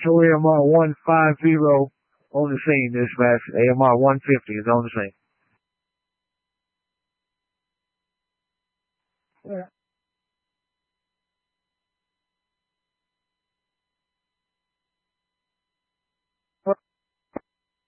Show AMR 150 on the scene, dispatch. AMR 150 is on the scene.